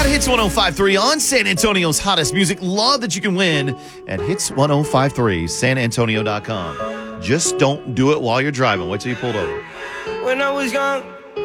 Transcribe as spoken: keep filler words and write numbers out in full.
got Hits one oh five point three on San Antonio's hottest music. Love that you can win at hits one oh five point three san antonio dot com. Just don't do it while you're driving. Wait till you pulled over. When I was young,